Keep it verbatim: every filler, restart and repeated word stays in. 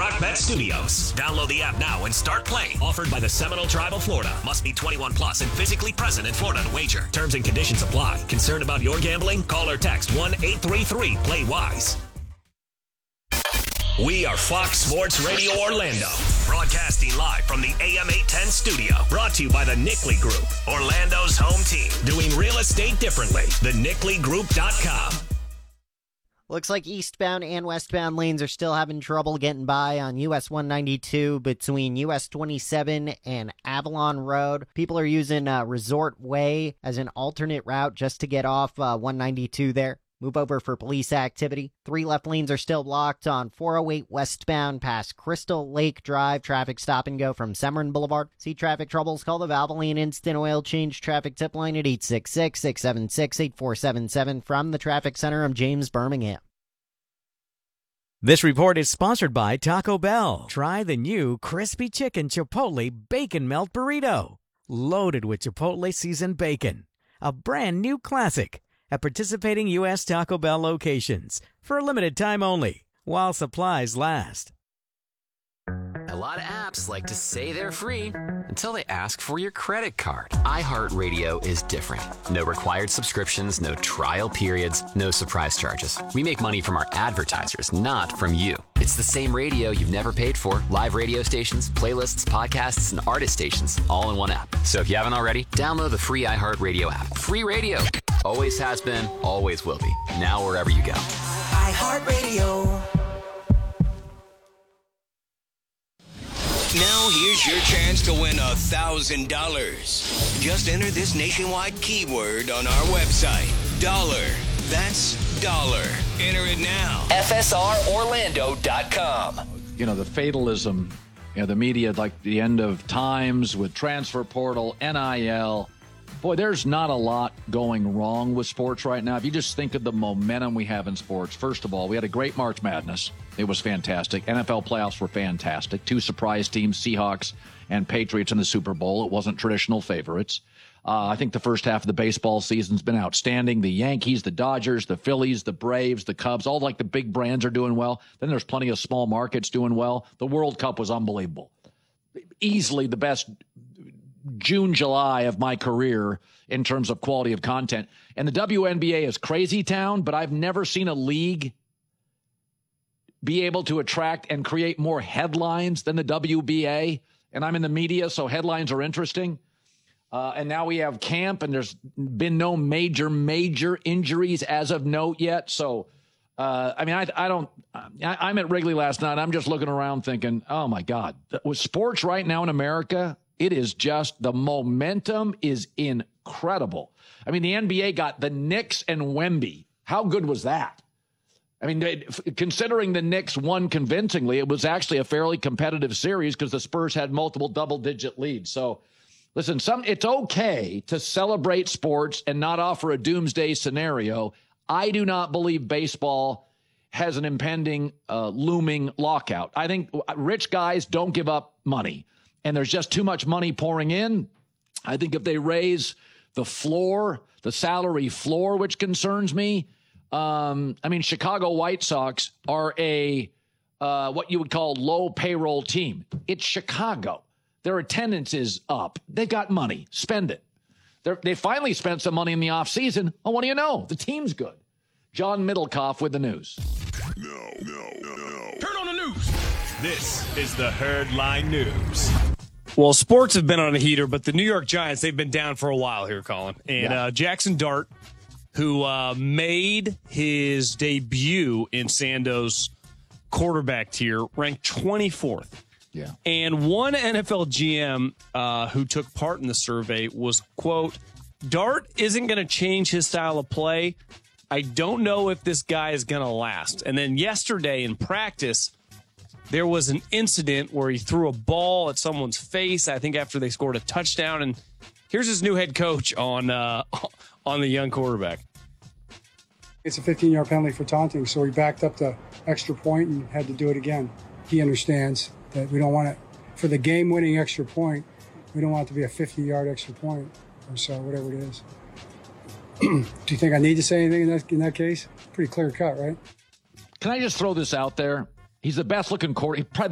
Rock Bet Studios. Download the app now and start playing. Offered by the Seminole Tribe of Florida. Must be twenty-one plus and physically present in Florida to wager. Terms and conditions apply. Concerned about your gambling? Call or text one eight three three play wise. We are Fox Sports Radio Orlando, broadcasting live from the A M eight ten studio. Brought to you by the Nickley Group, Orlando's home team. Doing real estate differently. the nickley group dot com. Looks like eastbound and westbound lanes are still having trouble getting by on U S one ninety-two between U S twenty-seven and Avalon Road. People are using uh, Resort Way as an alternate route just to get off uh, one ninety-two there. Move over for police activity. Three left lanes are still blocked on four oh eight westbound past Crystal Lake Drive. Traffic stop and go from Severin Boulevard. See traffic troubles? Call the Valvoline Instant Oil Change traffic tip line at eight six six, six seven six, eight four seven seven. From the Traffic Center, I'm James Birmingham. This report is sponsored by Taco Bell. Try the new Crispy Chicken Chipotle Bacon Melt Burrito. Loaded with Chipotle seasoned bacon. A brand new classic. At participating U S Taco Bell locations for a limited time only, while supplies last. A lot of apps like to say they're free until they ask for your credit card. iHeartRadio is different. No required subscriptions, no trial periods, no surprise charges. We make money from our advertisers, not from you. It's the same radio you've never paid for. Live radio stations, playlists, podcasts, and artist stations, all in one app. So if you haven't already, download the free iHeartRadio app. Free radio. Always has been, always will be. Now wherever you go. iHeartRadio. Now here's your chance to win one thousand dollars. Just enter this nationwide keyword on our website. Dollar. That's dollar. Enter it now. F S R Orlando dot com. You know, the fatalism, you know, the media, like the end of times with transfer portal, N I L. Boy, there's not a lot going wrong with sports right now. If you just think of the momentum we have in sports, first of all, we had a great March Madness. It was fantastic. N F L playoffs were fantastic. Two surprise teams, Seahawks and Patriots in the Super Bowl. It wasn't traditional favorites. Uh, I think the first half of the baseball season's been outstanding. The Yankees, the Dodgers, the Phillies, the Braves, the Cubs, all like the big brands are doing well. Then there's plenty of small markets doing well. The World Cup was unbelievable. Easily the best June, July of my career in terms of quality of content. And the W N B A is crazy town, but I've never seen a league be able to attract and create more headlines than the W B A. And I'm in the media, so headlines are interesting. Uh, and now we have camp, and there's been no major, major injuries as of note yet. So, uh, I mean, I, I don't, I, I'm at Wrigley last night. I'm just looking around thinking, oh my God, with sports right now in America, it is just, the momentum is incredible. I mean, the N B A got the Knicks and Wemby. How good was that? I mean, they, considering the Knicks won convincingly, it was actually a fairly competitive series because the Spurs had multiple double-digit leads. So, listen, some it's okay to celebrate sports and not offer a doomsday scenario. I do not believe baseball has an impending, uh, looming lockout. I think rich guys don't give up money, and there's just too much money pouring in. I think if they raise the floor, the salary floor, which concerns me, Um, I mean, Chicago White Sox are a uh, what you would call low payroll team. It's Chicago. Their attendance is up. They got money. Spend it. They're, they finally spent some money in the offseason. Oh, what do you know? The team's good. John Middlecoff with the news. No, no, no, no. Turn on the news. This is the Herdline News. Well, sports have been on a heater, but the New York Giants, they've been down for a while here, Colin. And yeah. uh, Jackson Dart, who uh, made his debut in Sando's quarterback tier, ranked twenty-fourth. Yeah. And one N F L G M uh, who took part in the survey was, quote, Dart isn't going to change his style of play. I don't know if this guy is going to last. And then yesterday in practice, there was an incident where he threw a ball at someone's face, I think after they scored a touchdown. And here's his new head coach on uh, on the young quarterback. It's a fifteen-yard penalty for taunting, so he backed up the extra point and had to do it again. He understands that we don't want it for the game-winning extra point. We don't want it to be a fifty-yard extra point or so, whatever it is. Do you think I need to say anything in that, in that case? Pretty clear cut, right? Can I just throw this out there? He's the best-looking quarterback.